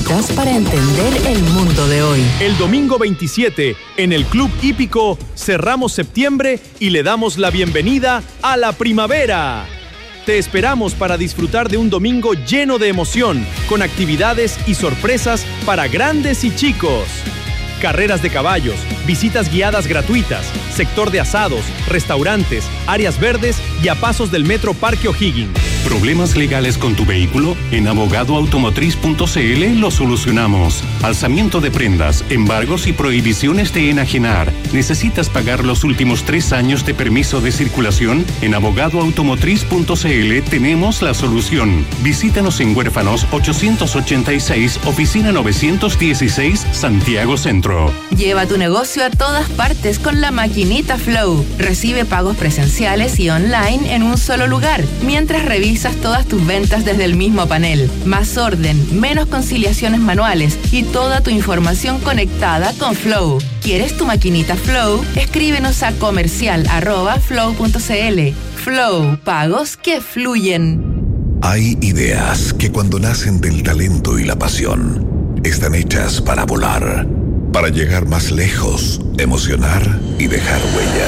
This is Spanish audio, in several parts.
necesitas para entender el mundo de hoy. El domingo 27, en el Club Hípico, cerramos septiembre y le damos la bienvenida a la primavera. Te esperamos para disfrutar de un domingo lleno de emoción, con actividades y sorpresas para grandes y chicos. Carreras de caballos, visitas guiadas gratuitas, sector de asados, restaurantes, áreas verdes y a pasos del Metro Parque O'Higgins. ¿Problemas legales con tu vehículo? En abogadoautomotriz.cl lo solucionamos. Alzamiento de prendas, embargos y prohibiciones de enajenar. ¿Necesitas pagar los últimos 3 años de permiso de circulación? En abogadoautomotriz.cl tenemos la solución. Visítanos en Huérfanos 886, oficina 916, Santiago Centro. Lleva tu negocio a todas partes con la maquinita Flow. Recibe pagos presenciales y online en un solo lugar, mientras revisas todas tus ventas desde el mismo panel. Más orden, menos conciliaciones manuales y toda tu información conectada con Flow. ¿Quieres tu maquinita Flow? Escríbenos a comercial@flow.cl. Flow, pagos que fluyen. Hay ideas que cuando nacen del talento y la pasión, están hechas para volar, para llegar más lejos, emocionar y dejar huella.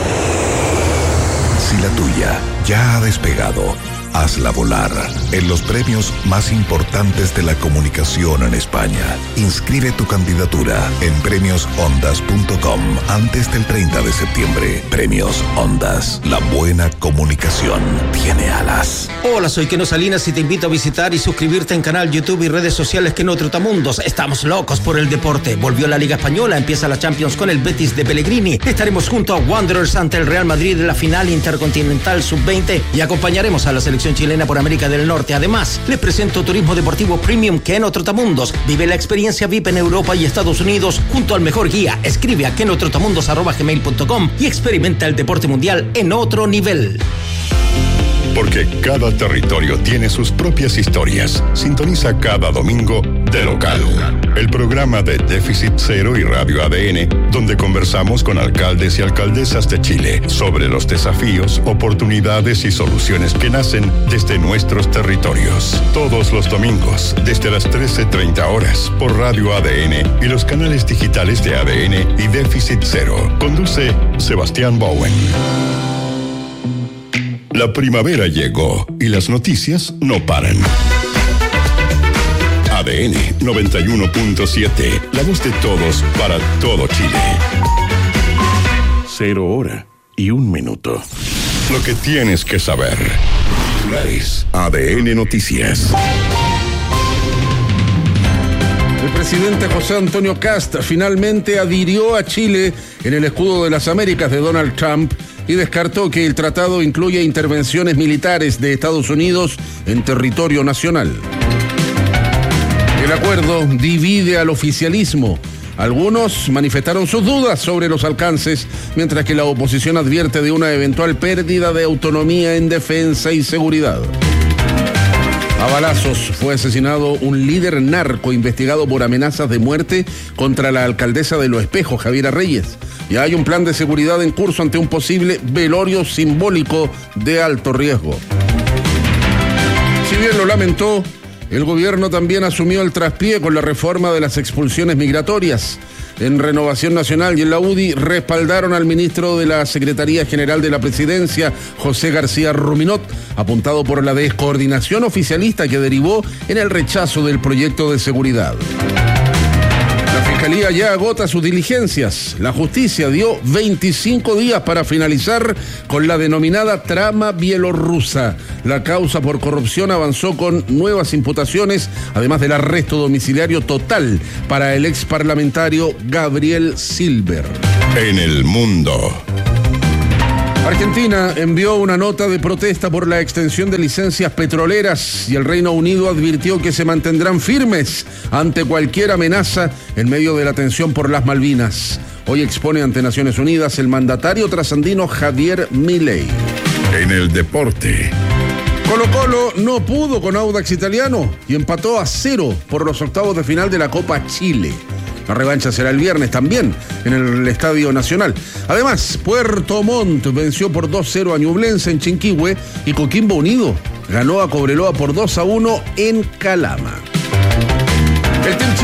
Si la tuya ya ha despegado, hazla volar en los premios más importantes de la comunicación en España. Inscribe tu candidatura en premiosondas.com antes del 30 de septiembre. Premios Ondas. La buena comunicación tiene alas. Hola, soy Keno Salinas y te invito a visitar y suscribirte en canal YouTube y redes sociales Keno Trotamundos. Estamos locos por el deporte. Volvió la Liga Española, empieza la Champions con el Betis de Pellegrini. Estaremos junto a Wanderers ante el Real Madrid en la final intercontinental sub-20 y acompañaremos a la selección chilena por América del Norte. Además, les presento Turismo Deportivo Premium Keno Trotamundos. Vive la experiencia VIP en Europa y Estados Unidos junto al mejor guía. Escribe a kenotrotamundos@gmail.com y experimenta el deporte mundial en otro nivel. Porque cada territorio tiene sus propias historias. Sintoniza cada domingo De Local, el programa de Déficit Cero y Radio ADN, donde conversamos con alcaldes y alcaldesas de Chile sobre los desafíos, oportunidades y soluciones que nacen desde nuestros territorios. Todos los domingos, desde las 13:30 horas, por Radio ADN y los canales digitales de ADN y Déficit Cero. Conduce Sebastián Bowen. La primavera llegó y las noticias no paran. ADN 91.7, la voz de todos para todo Chile. 0 hora y 1 minuto. Lo que tienes que saber. ADN Noticias. El presidente José Antonio Kast finalmente adhirió a Chile en el escudo de las Américas de Donald Trump y descartó que el tratado incluya intervenciones militares de Estados Unidos en territorio nacional. El acuerdo divide al oficialismo. Algunos manifestaron sus dudas sobre los alcances, mientras que la oposición advierte de una eventual pérdida de autonomía en defensa y seguridad. A balazos fue asesinado un líder narco investigado por amenazas de muerte contra la alcaldesa de Los Espejos, Javiera Reyes. Ya hay un plan de seguridad en curso ante un posible velorio simbólico de alto riesgo. Si bien lo lamentó, el gobierno también asumió el traspié con la reforma de las expulsiones migratorias. En Renovación Nacional y en la UDI respaldaron al ministro de la Secretaría General de la Presidencia, José García Ruminot, apuntado por la descoordinación oficialista que derivó en el rechazo del proyecto de seguridad. La Fiscalía ya agota sus diligencias. La justicia dio 25 días para finalizar con la denominada trama bielorrusa. La causa por corrupción avanzó con nuevas imputaciones, además del arresto domiciliario total para el ex parlamentario Gabriel Silver. En el mundo. Argentina envió una nota de protesta por la extensión de licencias petroleras y el Reino Unido advirtió que se mantendrán firmes ante cualquier amenaza en medio de la tensión por las Malvinas. Hoy expone ante Naciones Unidas el mandatario trasandino Javier Milei. En el deporte. Colo-Colo no pudo con Audax Italiano y empató a 0 por los octavos de final de la Copa Chile. La revancha será el viernes también en el Estadio Nacional. Además, Puerto Montt venció por 2-0 a Ñublense en Chinquihue y Coquimbo Unido ganó a Cobreloa por 2-1 en Calama. El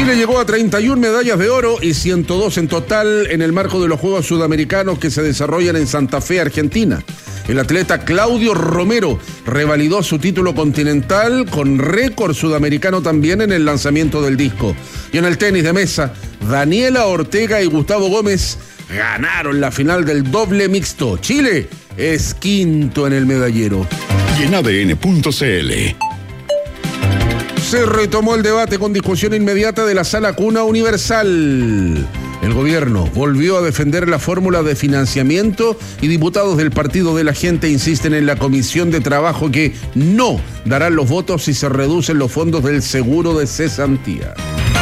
Chile llegó a 31 medallas de oro y 102 en total en el marco de los Juegos Sudamericanos que se desarrollan en Santa Fe, Argentina. El atleta Claudio Romero revalidó su título continental con récord sudamericano también en el lanzamiento del disco. Y en el tenis de mesa, Daniela Ortega y Gustavo Gómez ganaron la final del doble mixto. Chile es quinto en el medallero. Y en ADN.cl. Se retomó el debate con discusión inmediata de la Sala Cuna Universal. El gobierno volvió a defender la fórmula de financiamiento y diputados del Partido de la Gente insisten en la Comisión de Trabajo que no darán los votos si se reducen los fondos del seguro de cesantía.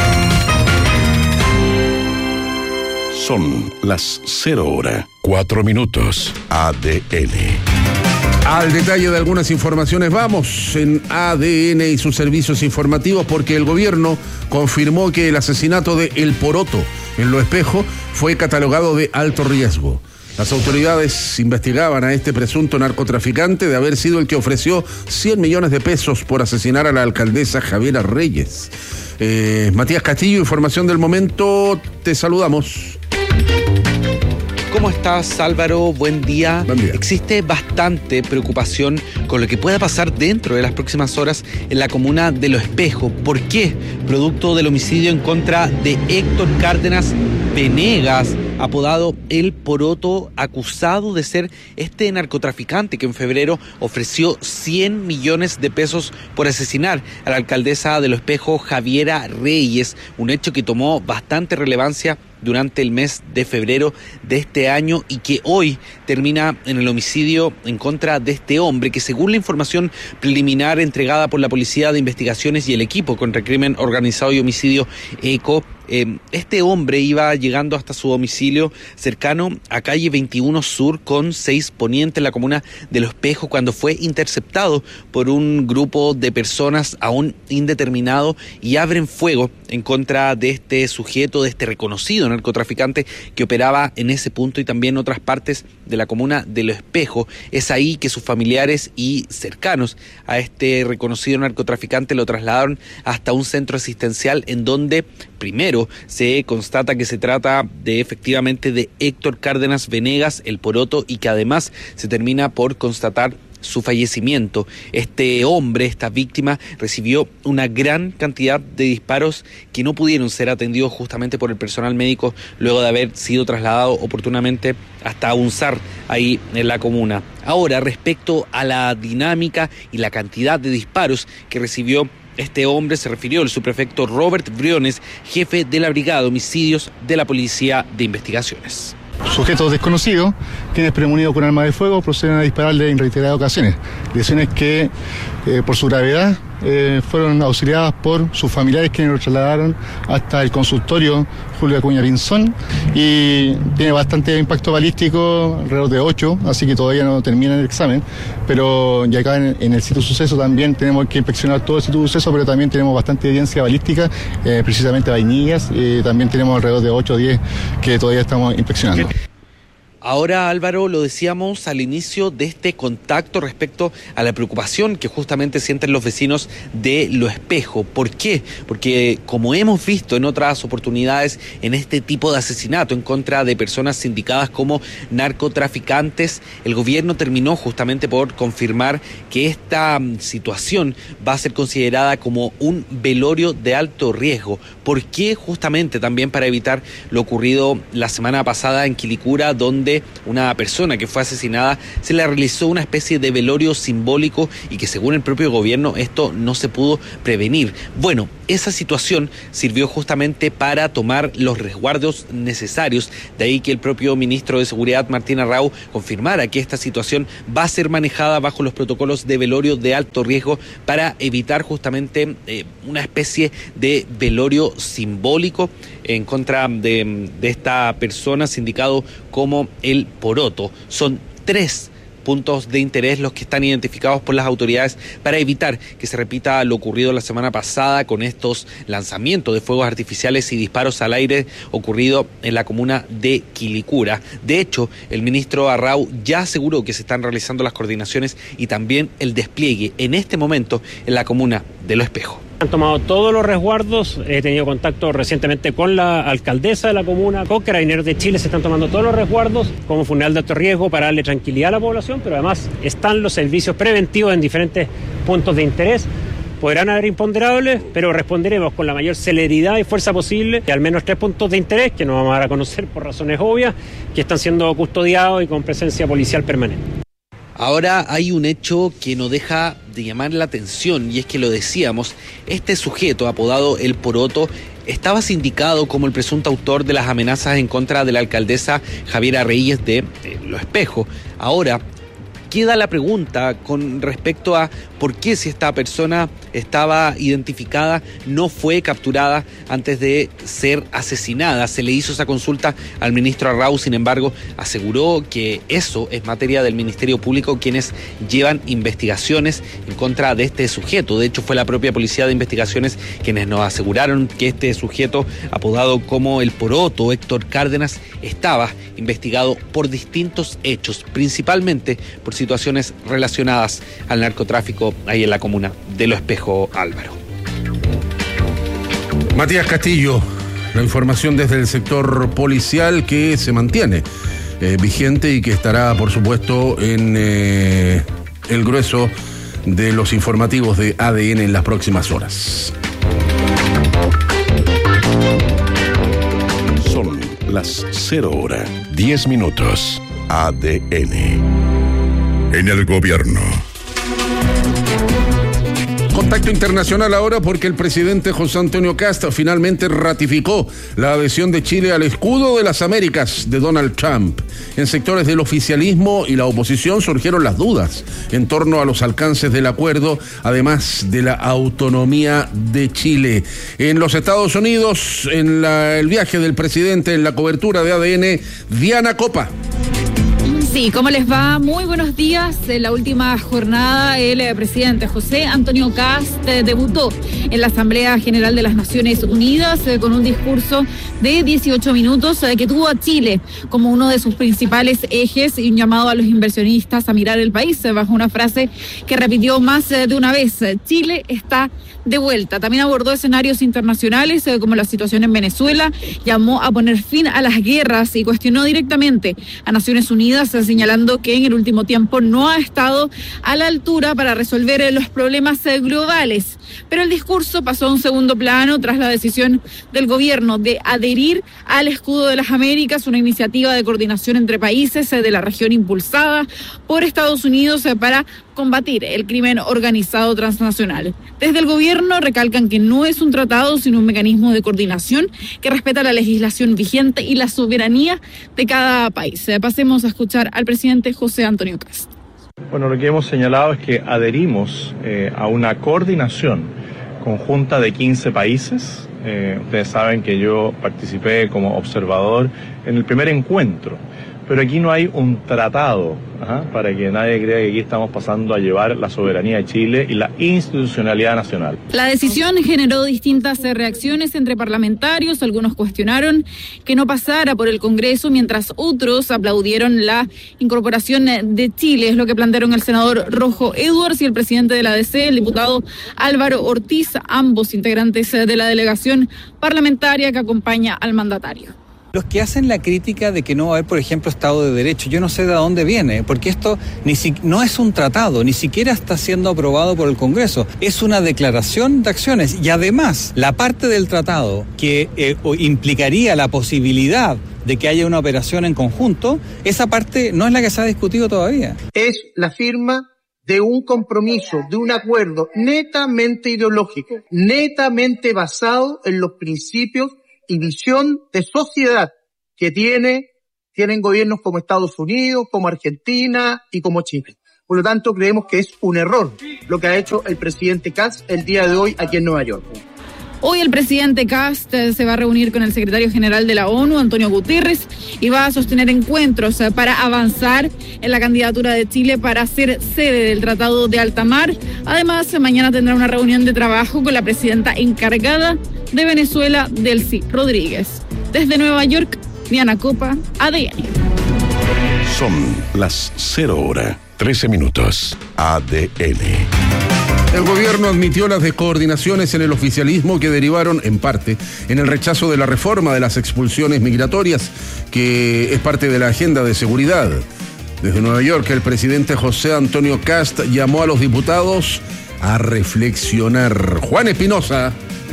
Son las 0:04. ADN. Al detalle de algunas informaciones vamos en ADN y sus servicios informativos porque el gobierno confirmó que el asesinato de El Poroto en Lo Espejo fue catalogado de alto riesgo. Las autoridades investigaban a este presunto narcotraficante de haber sido el que ofreció 100 millones de pesos por asesinar a la alcaldesa Javiera Reyes. Matías Castillo, información del momento, te saludamos. ¿Cómo estás, Álvaro? Buen día. Buen día. Existe bastante preocupación con lo que pueda pasar dentro de las próximas horas en la comuna de Lo Espejo. ¿Por qué? Producto del homicidio en contra de Héctor Cárdenas Venegas, apodado El Poroto, acusado de ser este narcotraficante que en febrero ofreció 100 millones de pesos por asesinar a la alcaldesa de Lo Espejo, Javiera Reyes, un hecho que tomó bastante relevancia durante el mes de febrero de este año y que hoy termina en el homicidio en contra de este hombre que, según la información preliminar entregada por la Policía de Investigaciones y el equipo contra el crimen organizado y homicidio ECO, este hombre iba llegando hasta su domicilio cercano a calle 21 Sur con 6 Poniente en la comuna de Lo Espejo cuando fue interceptado por un grupo de personas aún indeterminado y abren fuego en contra de este sujeto, de este reconocido narcotraficante que operaba en ese punto y también en otras partes de la comuna de Lo Espejo. Es ahí que sus familiares y cercanos a este reconocido narcotraficante lo trasladaron hasta un centro asistencial en donde primero se constata que se trata de efectivamente de Héctor Cárdenas Venegas, El Poroto, y que además se termina por constatar su fallecimiento. Este hombre, esta víctima, recibió una gran cantidad de disparos que no pudieron ser atendidos justamente por el personal médico luego de haber sido trasladado oportunamente hasta Unzar, ahí en la comuna. Ahora, respecto a la dinámica y la cantidad de disparos que recibió este hombre, se refirió el subprefecto Robert Briones, jefe de la Brigada de Homicidios de la Policía de Investigaciones. Sujetos desconocidos, quienes premonidos con arma de fuego, proceden a dispararle en reiteradas ocasiones. Lesiones que, por su gravedad, fueron auxiliadas por sus familiares, quienes lo trasladaron hasta el consultorio Julio Acuña Pinzón, y tiene bastante impacto balístico, alrededor de 8, así que todavía no termina el examen, pero ya acá en el sitio suceso también tenemos que inspeccionar todo el sitio suceso, pero también tenemos bastante evidencia balística, precisamente vainillas, y también tenemos alrededor de 8 o 10 que todavía estamos inspeccionando. Ahora, Álvaro, lo decíamos al inicio de este contacto respecto a la preocupación que justamente sienten los vecinos de Lo Espejo. ¿Por qué? Porque como hemos visto en otras oportunidades en este tipo de asesinato en contra de personas sindicadas como narcotraficantes, el gobierno terminó justamente por confirmar que esta situación va a ser considerada como un velorio de alto riesgo. ¿Por qué? Justamente también para evitar lo ocurrido la semana pasada en Quilicura, donde una persona que fue asesinada se le realizó una especie de velorio simbólico y que, según el propio gobierno, esto no se pudo prevenir. Bueno, esa situación sirvió justamente para tomar los resguardos necesarios, de ahí que el propio ministro de Seguridad, Martín Arrau, confirmara que esta situación va a ser manejada bajo los protocolos de velorio de alto riesgo para evitar justamente una especie de velorio simbólico en contra de esta persona sindicado como El Poroto. Son 3 puntos de interés los que están identificados por las autoridades para evitar que se repita lo ocurrido la semana pasada con estos lanzamientos de fuegos artificiales y disparos al aire ocurrido en la comuna de Quilicura. De hecho, el ministro Arrau ya aseguró que se están realizando las coordinaciones y también el despliegue en este momento en la comuna de Lo Espejo. Han tomado todos los resguardos, he tenido contacto recientemente con la alcaldesa de la comuna, con Carabineros de Chile, se están tomando todos los resguardos como funeral de alto riesgo para darle tranquilidad a la población, pero además están los servicios preventivos en diferentes puntos de interés. Podrán haber imponderables, pero responderemos con la mayor celeridad y fuerza posible y al menos 3 puntos de interés que no vamos a dar a conocer por razones obvias, que están siendo custodiados y con presencia policial permanente. Ahora hay un hecho que no deja de llamar la atención y es que lo decíamos, este sujeto apodado El Poroto estaba sindicado como el presunto autor de las amenazas en contra de la alcaldesa Javiera Reyes de Los Espejos. Ahora queda la pregunta con respecto a por qué, si esta persona estaba identificada, no fue capturada antes de ser asesinada. Se le hizo esa consulta al ministro Arrau, sin embargo, aseguró que eso es materia del Ministerio Público, quienes llevan investigaciones en contra de este sujeto. De hecho, fue la propia Policía de Investigaciones quienes nos aseguraron que este sujeto, apodado como El Poroto, Héctor Cárdenas, estaba investigado por distintos hechos, principalmente por situaciones relacionadas al narcotráfico ahí en la comuna de Los Espejos, Álvaro. Matías Castillo, la información desde el sector policial que se mantiene vigente y que estará, por supuesto, en el grueso de los informativos de ADN en las próximas horas. Son las 0:10. ADN. En el gobierno. Contacto internacional ahora porque el presidente José Antonio Kast finalmente ratificó la adhesión de Chile al escudo de las Américas de Donald Trump. En sectores del oficialismo y la oposición surgieron las dudas en torno a los alcances del acuerdo, además de la autonomía de Chile. En los Estados Unidos, en el viaje del presidente en la cobertura de ADN, Diana Copa. Sí, ¿cómo les va? Muy buenos días. En la última jornada, el presidente José Antonio Kast debutó en la Asamblea General de las Naciones Unidas con un discurso de 18 minutos que tuvo a Chile como uno de sus principales ejes y un llamado a los inversionistas a mirar el país bajo una frase que repitió más de una vez: Chile está de vuelta. También abordó escenarios internacionales como la situación en Venezuela, llamó a poner fin a las guerras y cuestionó directamente a Naciones Unidas, señalando que en el último tiempo no ha estado a la altura para resolver los problemas globales. Pero el discurso pasó a un segundo plano tras la decisión del gobierno de adherir al Escudo de las Américas, una iniciativa de coordinación entre países de la región impulsada por Estados Unidos para combatir el crimen organizado transnacional. Desde el gobierno recalcan que no es un tratado, sino un mecanismo de coordinación que respeta la legislación vigente y la soberanía de cada país. Pasemos a escuchar al presidente José Antonio Kast. Bueno, lo que hemos señalado es que adherimos a una coordinación conjunta de 15 países. Ustedes saben que yo participé como observador en el primer encuentro, pero aquí no hay un tratado, para que nadie crea que aquí estamos pasando a llevar la soberanía de Chile y la institucionalidad nacional. La decisión generó distintas reacciones entre parlamentarios. Algunos cuestionaron que no pasara por el Congreso, mientras otros aplaudieron la incorporación de Chile. Es lo que plantearon el senador Rojo Edwards y el presidente de la ADC, el diputado Álvaro Ortiz, ambos integrantes de la delegación parlamentaria que acompaña al mandatario. Los que hacen la crítica de que no va a haber, por ejemplo, Estado de Derecho, yo no sé de dónde viene, porque esto no es un tratado, ni siquiera está siendo aprobado por el Congreso, es una declaración de acciones y además la parte del tratado que implicaría la posibilidad de que haya una operación en conjunto, esa parte no es la que se ha discutido todavía. Es la firma de un compromiso, de un acuerdo netamente ideológico, netamente basado en los principios y visión de sociedad que tienen gobiernos como Estados Unidos, como Argentina y como Chile. Por lo tanto, creemos que es un error lo que ha hecho el presidente Kast el día de hoy aquí en Nueva York. Hoy el presidente Kast se va a reunir con el secretario general de la ONU, Antonio Guterres, y va a sostener encuentros para avanzar en la candidatura de Chile para ser sede del Tratado de Alta Mar. Además, mañana tendrá una reunión de trabajo con la presidenta encargada de Venezuela, Delcy Rodríguez. Desde Nueva York, Diana Copa, ADN. Son las 0:13. ADN. El gobierno admitió las descoordinaciones en el oficialismo que derivaron, en parte, en el rechazo de la reforma de las expulsiones migratorias, que es parte de la agenda de seguridad. Desde Nueva York, el presidente José Antonio Kast llamó a los diputados a reflexionar. Juan Espinosa.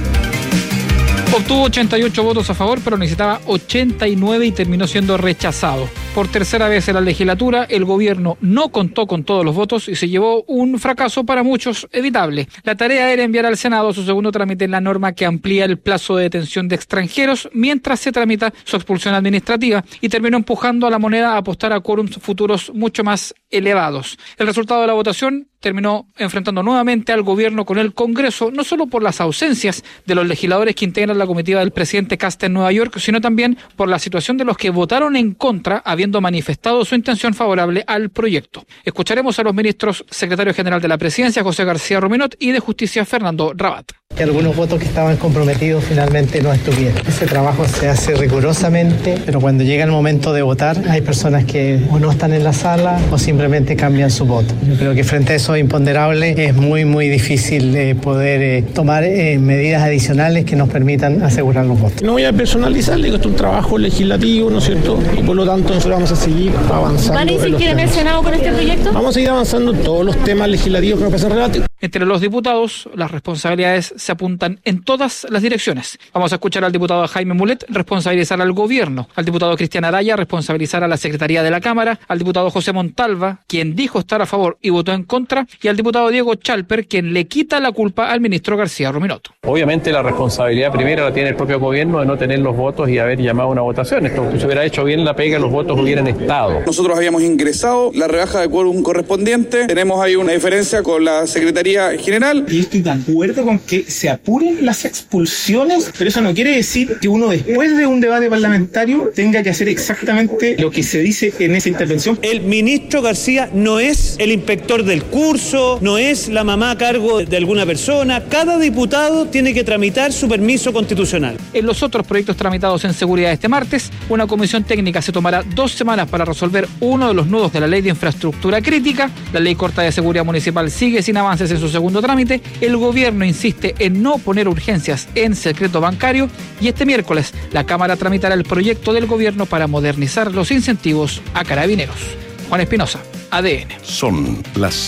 Obtuvo 88 votos a favor, pero necesitaba 89 y terminó siendo rechazado. Por tercera vez en la legislatura, el gobierno no contó con todos los votos y se llevó un fracaso para muchos evitable. La tarea era enviar al Senado su segundo trámite en la norma que amplía el plazo de detención de extranjeros mientras se tramita su expulsión administrativa, y terminó empujando a la moneda a apostar a quórums futuros mucho más elevados. El resultado de la votación terminó enfrentando nuevamente al gobierno con el Congreso, no solo por las ausencias de los legisladores que integran la comitiva del presidente Kast en Nueva York, sino también por la situación de los que votaron en contra, habiendo manifestado su intención favorable al proyecto. Escucharemos a los ministros secretario general de la Presidencia, José García Ruminot, y de Justicia, Fernando Rabat. Que algunos votos que estaban comprometidos finalmente no estuvieron. Ese trabajo se hace rigurosamente, pero cuando llega el momento de votar, hay personas que o no están en la sala o simplemente cambian su voto. Yo creo que frente a eso imponderable es muy difícil poder tomar medidas adicionales que nos permitan asegurar los votos. No voy a personalizar, digo, esto es un trabajo legislativo, ¿no es cierto? Y por lo tanto nosotros vamos a seguir avanzando. ¿Van a insistir en el Senado con este proyecto? Vamos a seguir avanzando en todos los temas legislativos que nos parecen relativos. Entre los diputados, las responsabilidades se apuntan en todas las direcciones. Vamos a escuchar al diputado Jaime Mulet responsabilizar al gobierno, al diputado Cristian Araya responsabilizar a la Secretaría de la Cámara, al diputado José Montalva, quien dijo estar a favor y votó en contra, y al diputado Diego Chalper, quien le quita la culpa al ministro García Ruminot. Obviamente la responsabilidad primera la tiene el propio gobierno de no tener los votos y haber llamado a una votación. Esto se hubiera hecho bien la pega, los votos hubieran estado. Nosotros habíamos ingresado la rebaja de quórum correspondiente, tenemos ahí una diferencia con la Secretaría General. Y estoy de acuerdo con que se apuren las expulsiones, pero eso no quiere decir que uno después de un debate parlamentario tenga que hacer exactamente lo que se dice en esa intervención. El ministro García no es el inspector del curso, no es la mamá a cargo de alguna persona. Cada diputado tiene que tramitar su permiso constitucional. En los otros proyectos tramitados en seguridad este martes, una comisión técnica se tomará 2 semanas para resolver uno de los nudos de la ley de infraestructura crítica. La ley corta de seguridad municipal sigue sin avances en su segundo trámite. El gobierno insiste en no poner urgencias en secreto bancario, y este miércoles la Cámara tramitará el proyecto del gobierno para modernizar los incentivos a carabineros. Juan Espinosa, ADN. Son las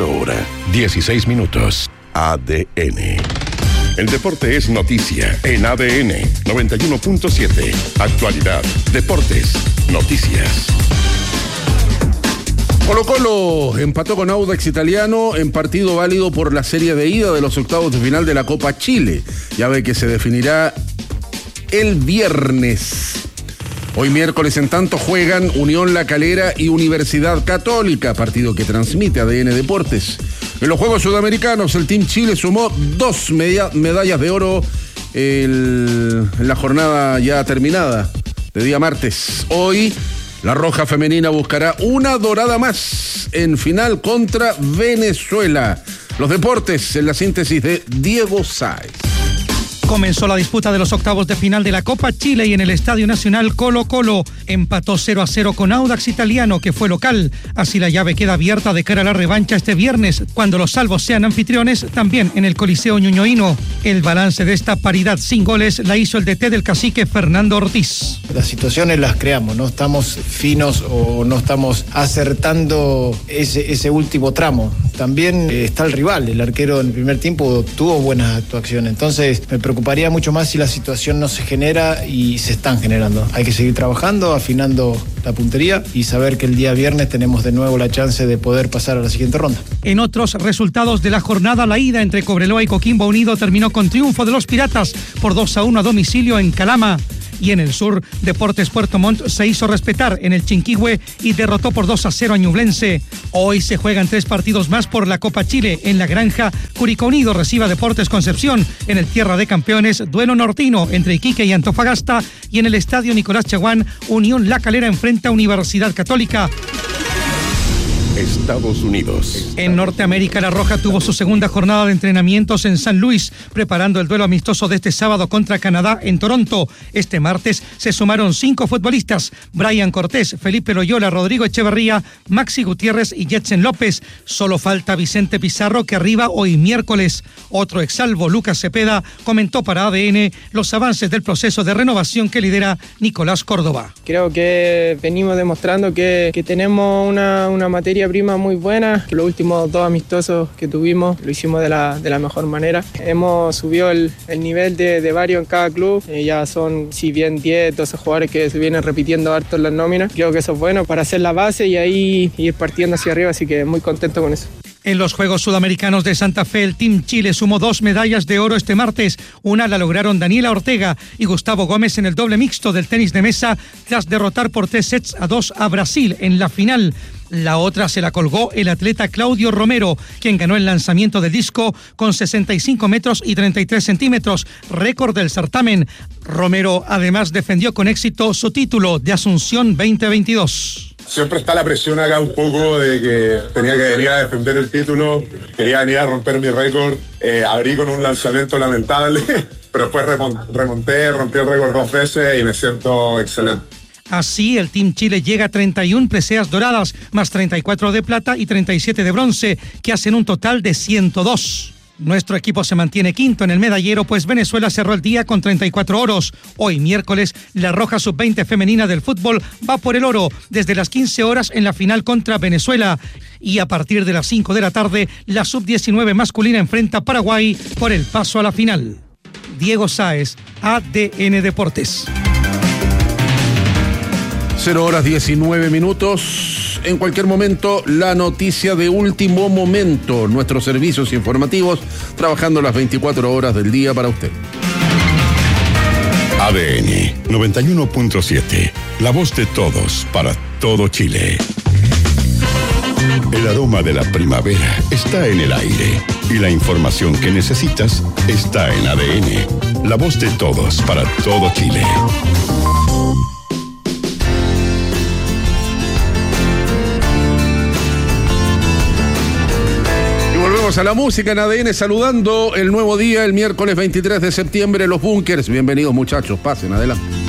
0:16. ADN. El deporte es noticia en ADN 91.7. Actualidad, deportes, noticias. Colo-Colo empató con Audax Italiano en partido válido por la serie de ida de los octavos de final de la Copa Chile, llave que se definirá el viernes. Hoy miércoles, en tanto, juegan Unión La Calera y Universidad Católica, partido que transmite ADN Deportes. En los Juegos Sudamericanos, el Team Chile sumó 2 medallas de oro en la jornada ya terminada de día martes. Hoy la Roja Femenina buscará una dorada más en final contra Venezuela. Los deportes en la síntesis de Diego Sáez. Comenzó la disputa de los octavos de final de la Copa Chile y en el Estadio Nacional Colo-Colo empató 0-0 con Audax Italiano, que fue local. Así la llave queda abierta de cara a la revancha este viernes, cuando los salvos sean anfitriones, también en el Coliseo Ñuñoíno. El balance de esta paridad sin goles la hizo el DT del Cacique, Fernando Ortiz. Las situaciones las creamos, no estamos finos o no estamos acertando ese último tramo. También está el rival, el arquero en el primer tiempo tuvo buenas actuaciones, entonces me preocuparía mucho más si la situación no se genera y se están generando. Hay que seguir trabajando, afinando la puntería y saber que el día viernes tenemos de nuevo la chance de poder pasar a la siguiente ronda. En otros resultados de la jornada, la ida entre Cobreloa y Coquimbo Unido terminó con triunfo de los Piratas por 2-1 a domicilio en Calama. Y en el sur, Deportes Puerto Montt se hizo respetar en el Chinquihue y derrotó por 2-0 a Ñublense. Hoy se juegan 3 partidos más por la Copa Chile. En La Granja, Curicó Unido recibe a Deportes Concepción. En el Tierra de Campeones, duelo nortino entre Iquique y Antofagasta. Y en el Estadio Nicolás Chaguán, Unión La Calera enfrenta a Universidad Católica. Estados Unidos. En Norteamérica, La Roja tuvo su segunda jornada de entrenamientos en San Luis, preparando el duelo amistoso de este sábado contra Canadá en Toronto. Este martes se sumaron 5 futbolistas: Brian Cortés, Felipe Loyola, Rodrigo Echeverría, Maxi Gutiérrez y Jetsen López. Solo falta Vicente Pizarro, que arriba hoy miércoles. Otro exsalvo, Lucas Cepeda, comentó para ADN los avances del proceso de renovación que lidera Nicolás Córdoba. Creo que venimos demostrando que tenemos una materia prima muy buena, que los últimos 2 amistosos que tuvimos lo hicimos de la mejor manera. Hemos subido el nivel de varios en cada club, ya son, si bien 10, 12 jugadores que se vienen repitiendo harto en las nóminas. Creo que eso es bueno para hacer la base y ahí ir partiendo hacia arriba, así que muy contento con eso. En los Juegos Sudamericanos de Santa Fe, el Team Chile sumó 2 medallas de oro este martes. Una la lograron Daniela Ortega y Gustavo Gómez en el doble mixto del tenis de mesa, tras derrotar por 3-2 a Brasil en la final. La otra se la colgó el atleta Claudio Romero, quien ganó el lanzamiento del disco con 65 metros y 33 centímetros, récord del certamen. Romero además defendió con éxito su título de Asunción 2022. Siempre está la presión acá un poco de que tenía que venir a defender el título, quería venir a romper mi récord, abrí con un lanzamiento lamentable, pero después remonté, rompí el récord 2 veces y me siento excelente. Así, el Team Chile llega a 31 preseas doradas, más 34 de plata y 37 de bronce, que hacen un total de 102. Nuestro equipo se mantiene quinto en el medallero, pues Venezuela cerró el día con 34 oros. Hoy miércoles, la Roja Sub-20 femenina del fútbol va por el oro desde las 15 horas en la final contra Venezuela. Y a partir de las 5 de la tarde, la Sub-19 masculina enfrenta a Paraguay por el paso a la final. Diego Sáez, ADN Deportes. 0:19. En cualquier momento, la noticia de último momento. Nuestros servicios informativos trabajando las 24 horas del día para usted. ADN 91.7. La voz de todos para todo Chile. El aroma de la primavera está en el aire y la información que necesitas está en ADN. La voz de todos para todo Chile. A la música en ADN, saludando el nuevo día, el miércoles 23 de septiembre, los Bunkers. Bienvenidos, muchachos, pasen adelante.